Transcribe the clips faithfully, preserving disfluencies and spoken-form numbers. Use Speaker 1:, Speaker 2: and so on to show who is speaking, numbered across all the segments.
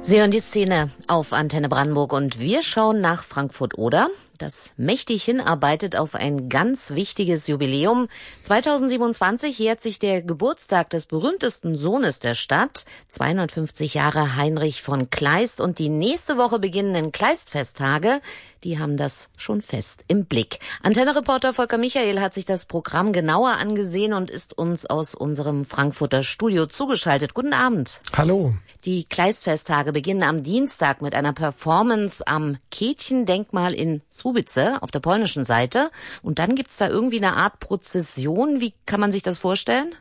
Speaker 1: Sie hören die Szene auf Antenne Brandenburg und wir schauen nach Frankfurt-Oder, das mächtig hinarbeitet auf ein ganz wichtiges Jubiläum. zweitausendsiebenundzwanzig jährt sich der Geburtstag des berühmtesten Sohnes der Stadt, zweihundertfünfzig Jahre Heinrich von Kleist, und die nächste Woche beginnenden Kleist-Festtage, die haben das schon fest im Blick. Antenne-Reporter Volker Michael hat sich das Programm genauer angesehen und ist uns aus unserem Frankfurter Studio zugeschaltet. Guten Abend.
Speaker 2: Hallo.
Speaker 1: Die Kleist-Festtage beginnen am Dienstag mit einer Performance am Kätchen-Denkmal in Słubice auf der polnischen Seite. Und dann gibt's da irgendwie eine Art Prozession. Wie kann man sich das vorstellen?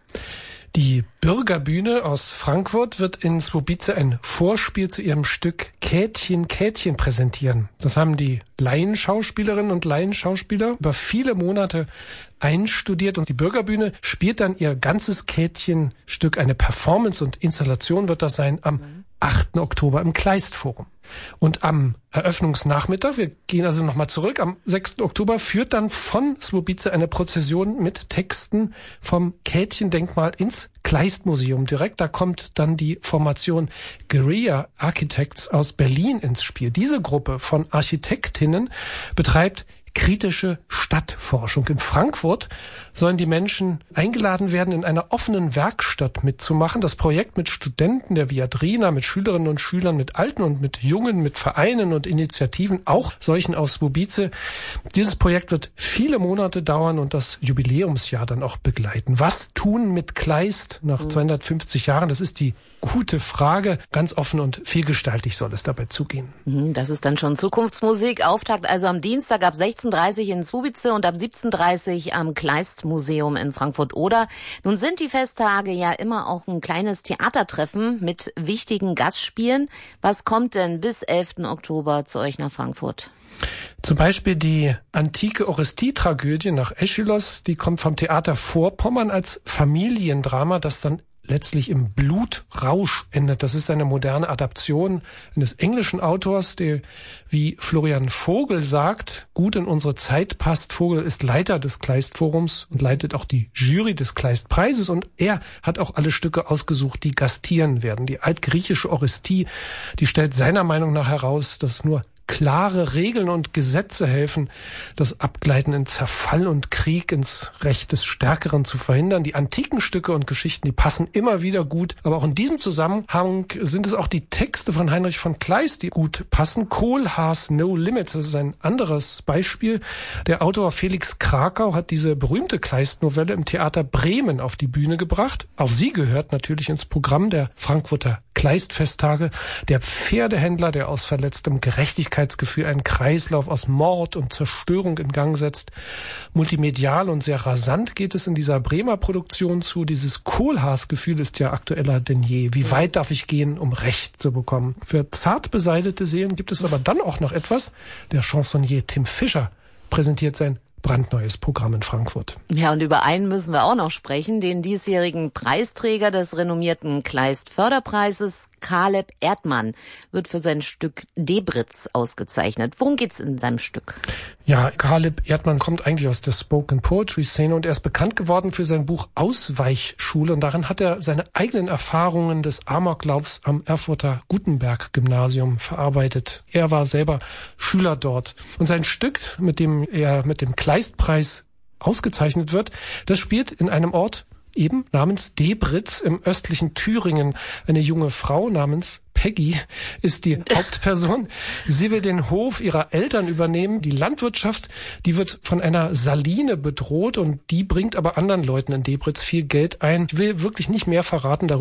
Speaker 2: Die Bürgerbühne aus Frankfurt wird in Słubice ein Vorspiel zu ihrem Stück Kätchen, Kätchen präsentieren. Das haben die Laienschauspielerinnen und Laienschauspieler über viele Monate einstudiert, und die Bürgerbühne spielt dann ihr ganzes Kätchenstück. Eine Performance und Installation wird das sein am achten Oktober im Kleist-Forum. Und am Eröffnungsnachmittag, wir gehen also nochmal zurück, am sechsten Oktober führt dann von Słubice eine Prozession mit Texten vom Kätchen-Denkmal ins Kleist-Museum direkt. Da kommt dann die Formation Guerilla Architects aus Berlin ins Spiel. Diese Gruppe von Architektinnen betreibt kritische Stadtforschung. In Frankfurt sollen die Menschen eingeladen werden, in einer offenen Werkstatt mitzumachen. Das Projekt mit Studenten der Viadrina, mit Schülerinnen und Schülern, mit Alten und mit Jungen, mit Vereinen und Initiativen, auch solchen aus Słubice. Dieses Projekt wird viele Monate dauern und das Jubiläumsjahr dann auch begleiten. Was tun mit Kleist nach zweihundertfünfzig Jahren? Das ist die gute Frage. Ganz offen und vielgestaltig soll es dabei zugehen.
Speaker 1: Das ist dann schon Zukunftsmusik. Auftakt also am Dienstag ab sechzehn Uhr dreißig in Słubice und ab siebzehn Uhr dreißig am Kleist-Museum in Frankfurt-Oder. Nun sind die Festtage ja immer auch ein kleines Theatertreffen mit wichtigen Gastspielen. Was kommt denn bis elften Oktober zu euch nach Frankfurt?
Speaker 2: Zum Beispiel die antike Orestie-Tragödie nach Aeschylos, die kommt vom Theater Vorpommern als Familiendrama, das dann letztlich im Blutrausch endet. Das ist eine moderne Adaption eines englischen Autors, der, wie Florian Vogel sagt, gut in unsere Zeit passt. Vogel ist Leiter des Kleist-Forums und leitet auch die Jury des Kleist-Preises, und er hat auch alle Stücke ausgesucht, die gastieren werden. Die altgriechische Orestie, die stellt seiner Meinung nach heraus, dass nur klare Regeln und Gesetze helfen, das Abgleiten in Zerfall und Krieg, ins Recht des Stärkeren zu verhindern. Die antiken Stücke und Geschichten, die passen immer wieder gut. Aber auch in diesem Zusammenhang sind es auch die Texte von Heinrich von Kleist, die gut passen. Kohlhaas No Limits, das ist ein anderes Beispiel. Der Autor Felix Krakau hat diese berühmte Kleist-Novelle im Theater Bremen auf die Bühne gebracht. Auch sie gehört natürlich ins Programm der Frankfurter Kleist-Festtage. Der Pferdehändler, der aus verletztem Gerechtigkeitsgefühl einen Kreislauf aus Mord und Zerstörung in Gang setzt. Multimedial und sehr rasant geht es in dieser Bremer Produktion zu. Dieses Kohlhaas-Gefühl ist ja aktueller denn je. Wie weit darf ich gehen, um Recht zu bekommen? Für zart beseitete Seelen gibt es aber dann auch noch etwas. Der Chansonnier Tim Fischer präsentiert sein brandneues Programm in Frankfurt.
Speaker 1: Ja, und über einen müssen wir auch noch sprechen, den diesjährigen Preisträger des renommierten Kleist-Förderpreises, Kaleb Erdmann, wird für sein Stück Debritz ausgezeichnet. Worum geht's in seinem Stück?
Speaker 2: Ja, Kaleb Erdmann kommt eigentlich aus der Spoken Poetry Szene und er ist bekannt geworden für sein Buch Ausweichschule, und darin hat er seine eigenen Erfahrungen des Amoklaufs am Erfurter Gutenberg-Gymnasium verarbeitet. Er war selber Schüler dort, und sein Stück, mit dem er mit dem Kleistpreis ausgezeichnet wird, das spielt in einem Ort eben namens Debritz im östlichen Thüringen. Eine junge Frau namens Peggy ist die Hauptperson. Sie will den Hof ihrer Eltern übernehmen. Die Landwirtschaft, die wird von einer Saline bedroht, und die bringt aber anderen Leuten in Debritz viel Geld ein. Ich will wirklich nicht mehr verraten darüber.